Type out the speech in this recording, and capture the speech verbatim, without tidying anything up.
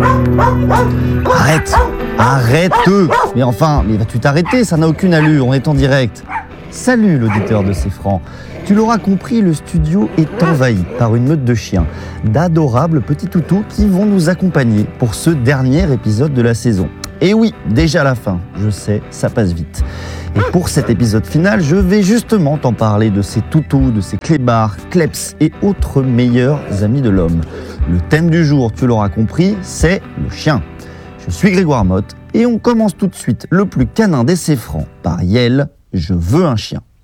Arrête, arrête. Mais enfin, mais vas-tu t'arrêter? Ça n'a aucune allure, on est en direct. Salut l'auditeur de C'est Franc. Tu l'auras compris, le studio est envahi par une meute de chiens, d'adorables petits toutous qui vont nous accompagner pour ce dernier épisode de la saison. Et oui, déjà la fin, je sais, ça passe vite. Et pour cet épisode final, je vais justement t'en parler de ces toutous, de ces clébards, kleps et autres meilleurs amis de l'homme. Le thème du jour, tu l'auras compris, c'est le chien. Je suis Grégoire Motte et on commence tout de suite le plus canin des C'est Franc par Yel, je veux un chien.